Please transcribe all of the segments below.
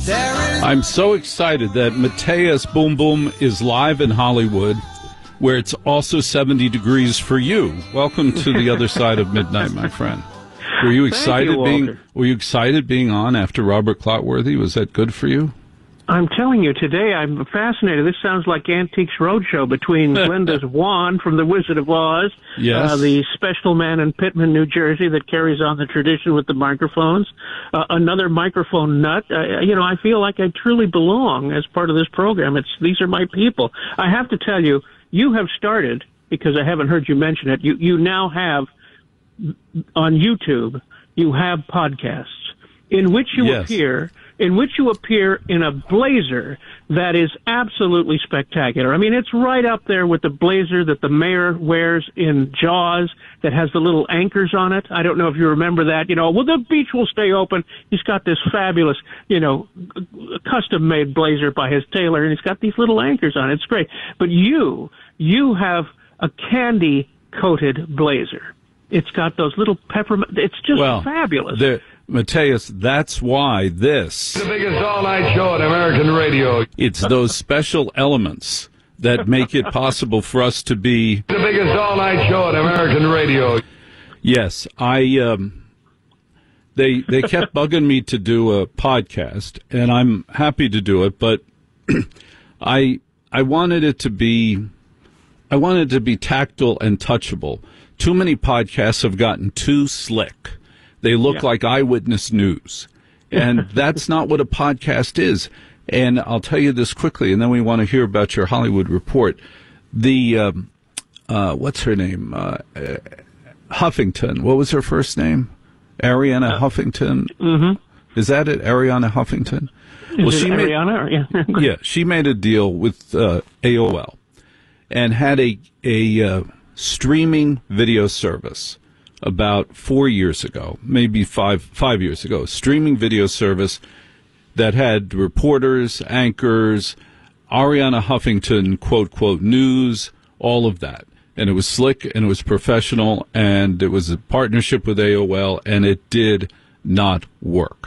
I'm so excited that Mateus Boom Boom is live in Hollywood, where it's also 70 degrees for you. Welcome to the other side of midnight, my friend. Were you excited being on after Robert Clotworthy? Was that good for you? I'm telling you, today I'm fascinated. This sounds like Antiques Roadshow between Glenda's wand from The Wizard of Oz, yes. The special man in Pittman, New Jersey that carries on the tradition with the microphones, another microphone nut. I feel like I truly belong as part of this program. These are my people. I have to tell you, you have started, because I haven't heard you mention it, you now have, on YouTube, you have podcasts in which you appear in a blazer that is absolutely spectacular. I mean, it's right up there with the blazer that the mayor wears in Jaws that has the little anchors on it. I don't know if you remember that. The beach will stay open. He's got this fabulous, custom-made blazer by his tailor, and he's got these little anchors on it. It's great. But you have a candy-coated blazer. It's got those little peppermint. It's just fabulous. Mateus, that's why this... The biggest all-night show on American radio. It's those special elements that make it possible for us to be... The biggest all-night show on American radio. Yes, They kept bugging me to do a podcast, and I'm happy to do it, but I wanted it to be... I wanted it to be tactile and touchable. Too many podcasts have gotten too slick. They look like eyewitness news, and that's not what a podcast is. And I'll tell you this quickly, and then we want to hear about your Hollywood report. The, what's her name? Huffington. What was her first name? Arianna Huffington. Mm-hmm. Is that it? Arianna Huffington? Arianna? Yeah, she made a deal with AOL and had a streaming video service about 4 years ago, maybe five years ago, streaming video service that had reporters, anchors, Arianna Huffington, quote, news, all of that. And it was slick, and it was professional, and it was a partnership with AOL, and it did not work.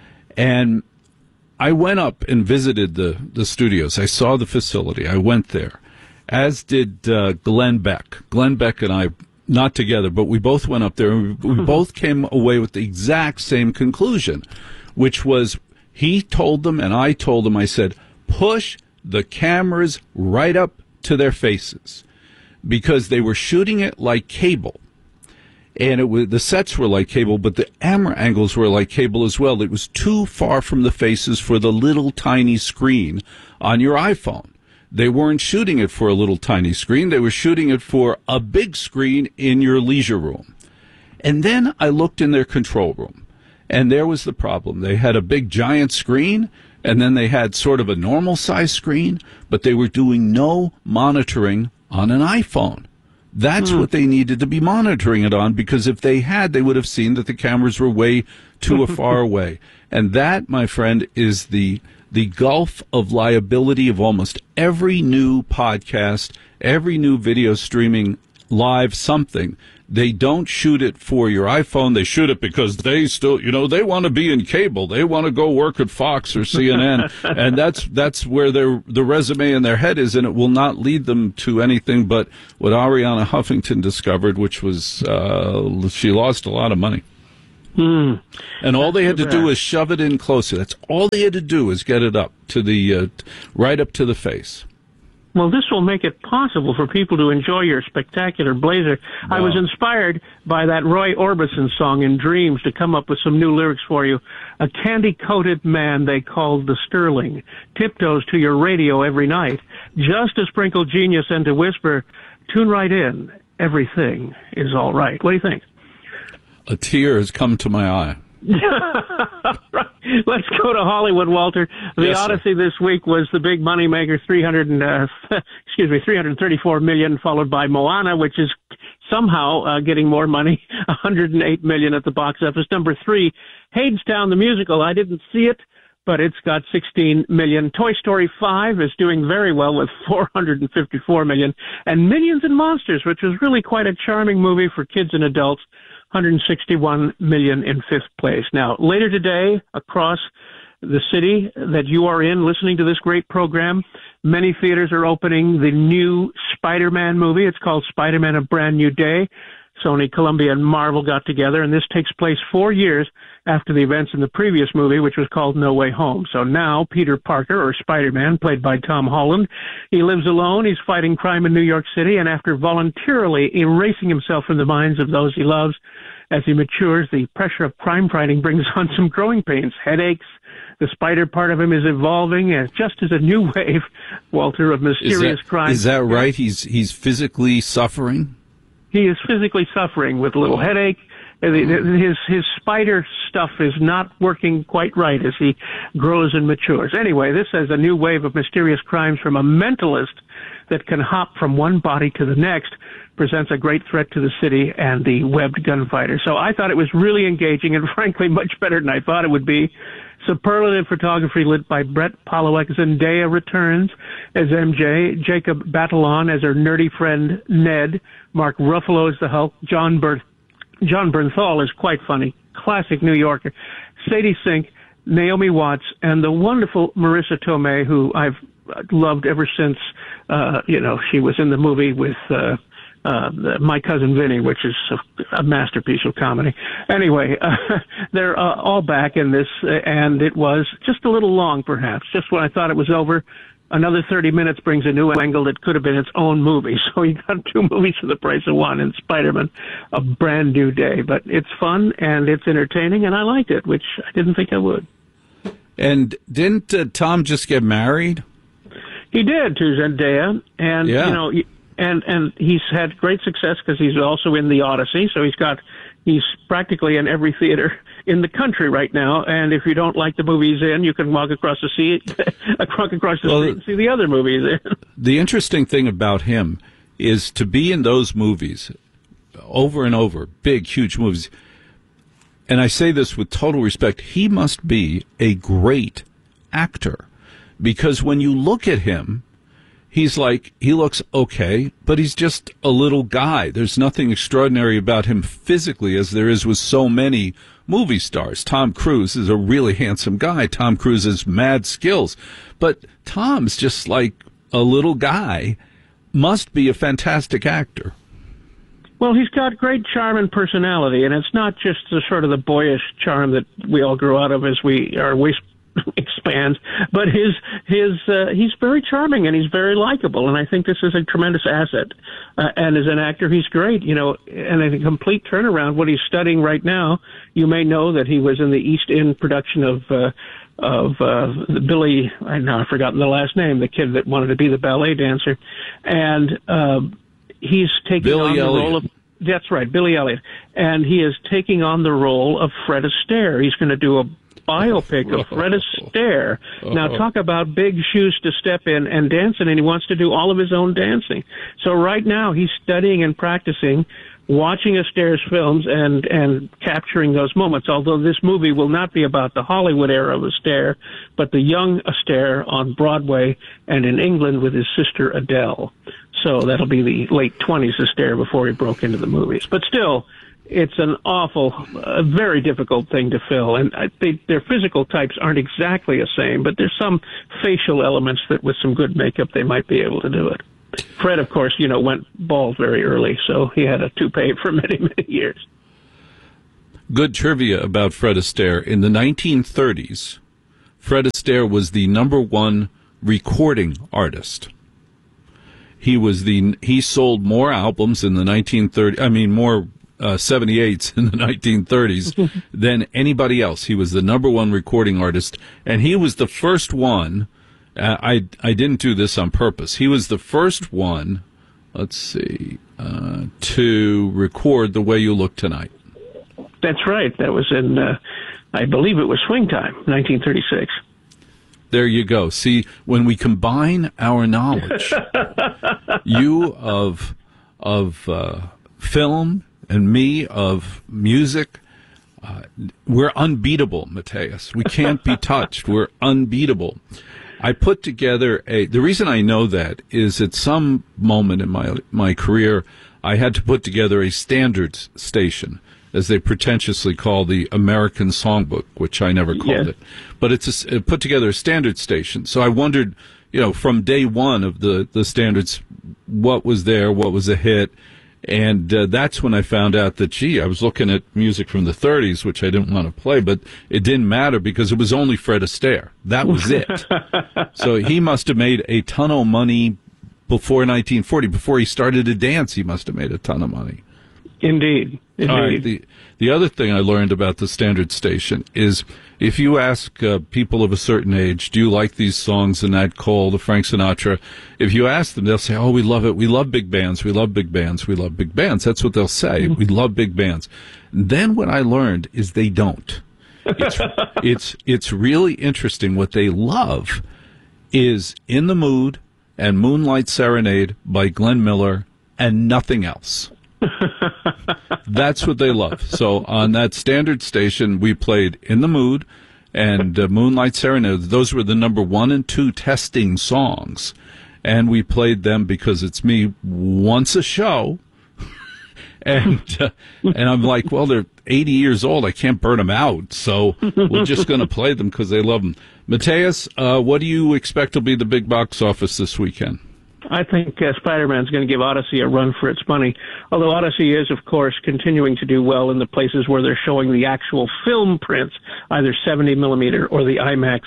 And I went up and visited the studios. I saw the facility. I went there, as did Glenn Beck. Glenn Beck and I, not together, but we both went up there, and we both came away with the exact same conclusion, which was he told them and I told them, I said, push the cameras right up to their faces, because they were shooting it like cable. And the sets were like cable, but the camera angles were like cable as well. It was too far from the faces for the little tiny screen on your iPhone. They weren't shooting it for a little tiny screen. They were shooting it for a big screen in your leisure room. And then I looked in their control room, and there was the problem. They had a big giant screen, and then they had sort of a normal size screen, but they were doing no monitoring on an iPhone. That's what they needed to be monitoring it on, because if they had, they would have seen that the cameras were way too far away. And that, my friend, is the gulf of liability of almost every new podcast, every new video streaming live something. They don't shoot it for your iPhone. They shoot it because they still, they want to be in cable. They want to go work at Fox or CNN. And that's where the resume in their head is, and it will not lead them to anything but what Arianna Huffington discovered, which was she lost a lot of money. And all they had to do is shove it in closer. That's all they had to do, is get it up to the right up to the face. Well, this will make it possible for people to enjoy your spectacular blazer. Wow. I was inspired by that Roy Orbison song in Dreams to come up with some new lyrics for you. A candy-coated man they called the Sterling tiptoes to your radio every night, just to sprinkle genius and to whisper, tune right in, everything is all right. What do you think? A tear has come to my eye. Let's go to Hollywood, Walter. The Odyssey this week was the big moneymaker, $334 million, followed by Moana, which is somehow getting more money, $108 million at the box office. Number 3, Hadestown the musical. I didn't see it, but it's got $16 million. Toy Story 5 is doing very well with $454 million. And Minions and Monsters, which was really quite a charming movie for kids and adults, $161 million in 5th place. Now, later today, across the city that you are in, listening to this great program, many theaters are opening the new Spider-Man movie. It's called Spider-Man: A Brand New Day. Sony, Columbia, and Marvel got together, and this takes place 4 years after the events in the previous movie, which was called No Way Home. So now Peter Parker, or Spider-Man, played by Tom Holland, he lives alone, he's fighting crime in New York City, and after voluntarily erasing himself from the minds of those he loves, as he matures, the pressure of crime fighting brings on some growing pains, headaches. The spider part of him is evolving, and just as a new wave, Walter, of mysterious crime. Is that right? He's physically suffering? He is physically suffering with a little headache. His spider stuff is not working quite right as he grows and matures. Anyway, this is a new wave of mysterious crimes from a mentalist that can hop from one body to the next, presents a great threat to the city and the webbed gunfighter. So I thought it was really engaging and frankly much better than I thought it would be. Superlative photography lit by Brett Pollock. Zendaya returns as MJ, Jacob Batalon as her nerdy friend Ned, Mark Ruffalo as the Hulk, John Bernthal is quite funny, classic New Yorker, Sadie Sink, Naomi Watts, and the wonderful Marissa Tomei, who I've loved ever since, she was in the movie with My Cousin Vinny, which is a masterpiece of comedy. Anyway, they're all back in this, and it was just a little long, perhaps. Just when I thought it was over, another 30 minutes brings a new angle that could have been its own movie. So you got two movies for the price of one in Spider-Man, A Brand New Day. But it's fun, and it's entertaining, and I liked it, which I didn't think I would. And didn't Tom just get married? He did, to Zendaya, and and he's had great success because he's also in the Odyssey. So he's practically in every theater in the country right now. And if you don't like the movie he's in, you can walk across the street and see the other movies. The interesting thing about him is to be in those movies over and over, big, huge movies. And I say this with total respect. He must be a great actor. Because when you look at him, he looks okay, but he's just a little guy. There's nothing extraordinary about him physically as there is with so many movie stars. Tom Cruise is a really handsome guy. Tom Cruise has mad skills. But Tom's just like a little guy. Must be a fantastic actor. Well, he's got great charm and personality, and it's not just the sort of the boyish charm that we all grew out of as our waist expands, but he's very charming and he's very likable, and I think this is a tremendous asset. And as an actor, he's great, and a complete turnaround. What he's studying right now, you may know that he was in the East End production of Billy. I've forgotten the last name. The kid that wanted to be the ballet dancer, and he's taking on the role of. That's right, Billy Elliot, and he is taking on the role of Fred Astaire. He's going to do a biopic of Fred Astaire. Now, talk about big shoes to step in and dancing, and he wants to do all of his own dancing. So right now, he's studying and practicing, watching Astaire's films and capturing those moments, although this movie will not be about the Hollywood era of Astaire, but the young Astaire on Broadway and in England with his sister Adele. So that'll be the late 20s Astaire before he broke into the movies. But still, it's an very difficult thing to fill. And their physical types aren't exactly the same, but there's some facial elements that with some good makeup they might be able to do it. Fred, of course, went bald very early, so he had a toupee for many, many years. Good trivia about Fred Astaire. In the 1930s, Fred Astaire was the #1 recording artist. He sold more albums in the 1930s, more 78s in the 1930s than anybody else. He was the #1 recording artist, and he was the first one. I didn't do this on purpose. He was the first one, to record The Way You Look Tonight. That's right. That was in, I believe it was Swing Time, 1936. There you go. See, when we combine our knowledge, you of film and me of music, we're unbeatable, Mateus. We can't be touched. We're unbeatable. I put together the reason I know that is at some moment in my career, I had to put together a standards station as they pretentiously call the American Songbook, which I never called it. But it's it put together a standard station. So I wondered, from day one of the standards, what was there, what was a hit. And that's when I found out that, I was looking at music from the 30s, which I didn't want to play, but it didn't matter because it was only Fred Astaire. That was it. So he must have made a ton of money before 1940. Before he started to dance, he must have made a ton of money. Indeed. All right. The other thing I learned about the standard station is if you ask people of a certain age, do you like these songs, the Nat Cole, the Frank Sinatra? If you ask them, they'll say, oh, we love it. We love big bands. We love big bands. We love big bands. That's what they'll say. We love big bands. Then what I learned is they don't. It's really interesting. What they love is In the Mood and Moonlight Serenade by Glenn Miller and nothing else. That's what they love. So on that standard station, we played In the Mood and Moonlight Serenade. Those were the number 1 and 2 testing songs. And we played them because it's me once a show. And I'm like, well, they're 80 years old. I can't burn them out. So we're just going to play them because they love them. Matthias, what do you expect will be the big box office this weekend? I think Spider-Man's going to give Odyssey a run for its money, although Odyssey is, of course, continuing to do well in the places where they're showing the actual film prints, either 70 millimeter or the IMAX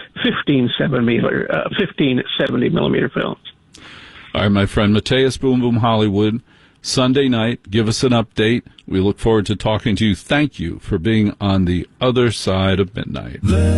1570 millimeter films. All right, my friend, Matthias Boom Boom Hollywood, Sunday night, give us an update. We look forward to talking to you. Thank you for being on the other side of midnight.